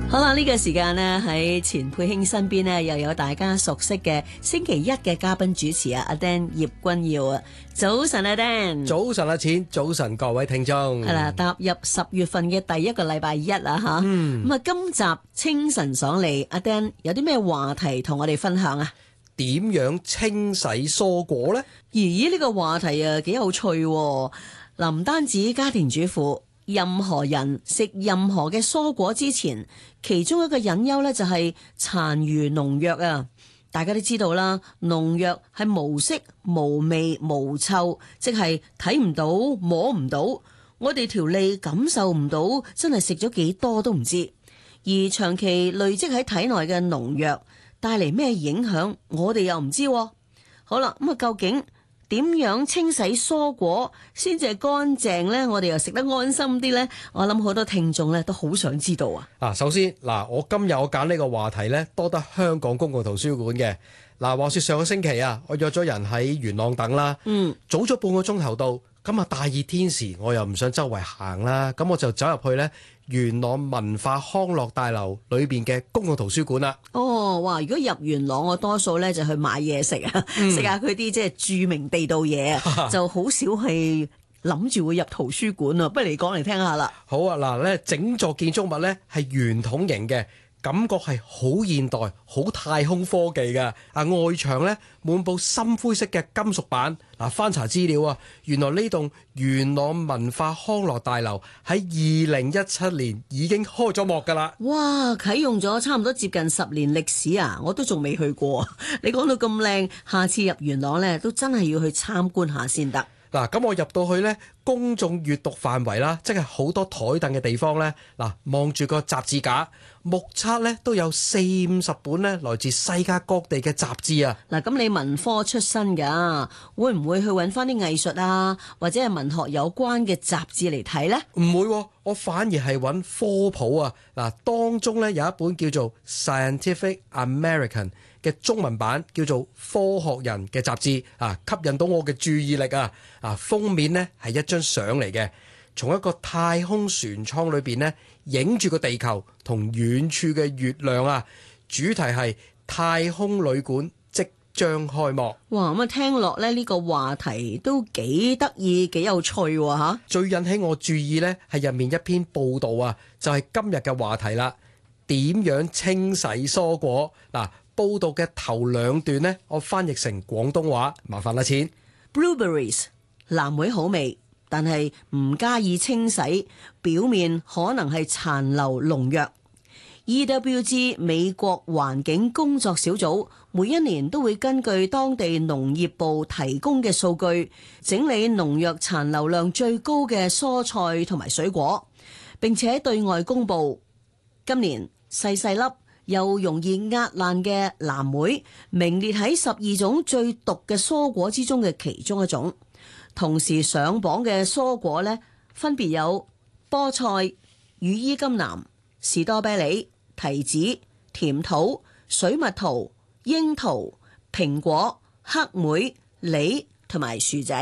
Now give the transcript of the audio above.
好啦，呢個時間呢，喺錢佩卿身邊呢，又有大家熟悉嘅星期一嘅嘉賓主持啊，阿 Dan 葉君耀啊，早晨啊 Dan， 早晨啊錢，早晨各位聽眾。 係啦，踏入10月份嘅第一個禮拜一啦吓，咁啊今集清晨爽利，阿 Dan 有啲咩話題同我哋分享啊？ 點樣清洗蔬果呢？ 咦，呢個話題啊幾有趣喎。嗱，唔單止家庭主婦，任何人食任何嘅蔬果之前，其中一個隱憂呢就係殘餘農藥啊！大家都知道啦，農藥係無色、無味、無臭，即係睇唔到、摸唔到，我哋條脷感受唔到，真係食咗幾多都唔知。而長期累積喺體內嘅農藥帶嚟咩影響，我哋又唔知。好啦，咁啊，究竟點樣清洗蔬果先至係乾淨呢？我哋又食得安心啲呢？我諗好多聽眾呢都好想知道啊！ 首先我今日我揀呢個話題呢，多得香港公共圖書館嘅。話說上個星期啊，我約咗人喺元朗等啦，早咗半個鐘頭到，咁啊大熱天時，我又唔想周圍行啦，咁我就走入去呢元朗文化康樂大樓裏邊嘅公共圖書館啦。 哦，哇！如果入元朗，我多數咧就去買嘢食啊，食下佢啲即係著名地道嘢啊，就好少係諗住會入圖書館啊。不如你講嚟聽下啦。 好啊，整座建築物咧係圓筒形嘅。感覺係好現代、好太空科技嘅。外牆呢，滿布深灰色嘅金屬板。翻查資料啊，原來呢棟元朗文化康樂大樓喺2017年已經開咗幕㗎啦。 哇！啟用咗差唔多接近10年歷史啊，我都仲未去過。你講到咁靚，下次入元朗呢，都真係要去參觀下先得。 咁我入到去呢，公眾閱讀範圍啦，即係好多台凳嘅地方呢。望住個雜誌架，目測呢都有40-50本呢來自世界各地嘅雜誌啊。 咁你文科出身㗎，會唔會去揾翻啲藝術啊，或者係文學有關嘅雜誌嚟睇呢？ 唔會，我反而係揾科普啊。當中呢有一本叫做《Scientific American》嘅中文版叫做《科學人》嘅雜誌吸引到我嘅注意力啊！封面呢係一張相嚟嘅，從一個太空船艙裏邊呢影住個地球同遠處嘅月亮啊！主題係太空旅館即將開幕。哇！ 咁聽落咧呢個話題都幾得意，幾有趣喎嚇！ 最引起我注意呢係入面一篇報道啊，就係今日嘅話題啦。點樣清洗蔬果？報道嘅頭2段呢，我翻譯成廣東話，麻煩啦錢。 Blueberries 藍莓好味，但係唔加以清洗，表面可能係殘留農藥。EWG 美國環境工作小組每一年都會根據當地農業部提供嘅數據，整理農藥殘留量最高嘅蔬菜同埋水果，並且對外公佈。今年細粒又容易壓爛嘅藍莓，名列喺12種最毒嘅蔬果之中嘅其中一種。同時上榜嘅蔬果呢，分別有菠菜、羽衣甘藍、士多啤梨、提子、甜桃、水蜜桃、櫻桃、蘋果、黑莓、梨同埋薯仔。